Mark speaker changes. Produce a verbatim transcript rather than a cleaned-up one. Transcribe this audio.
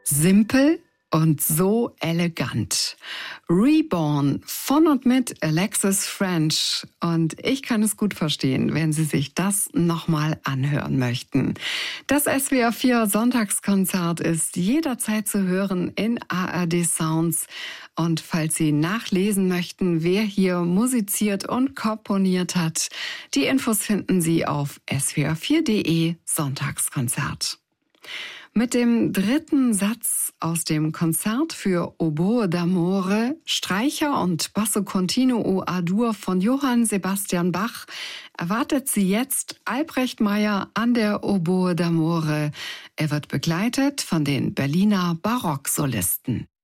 Speaker 1: Simpel und so elegant. Reborn von und mit Alexis French. Und ich kann es gut verstehen, wenn Sie sich das nochmal anhören möchten. Das S W R vier Sonntagskonzert ist jederzeit zu hören in A R D Sounds. Und falls Sie nachlesen möchten, wer hier musiziert und komponiert hat, die Infos finden Sie auf s w r vier punkt d e Sonntagskonzert. Mit dem dritten Satz aus dem Konzert für Oboe d'Amore, Streicher und Basso Continuo A-Dur von Johann Sebastian Bach erwartet Sie jetzt Albrecht Meyer an der Oboe d'Amore. Er wird begleitet von den Berliner Barocksolisten.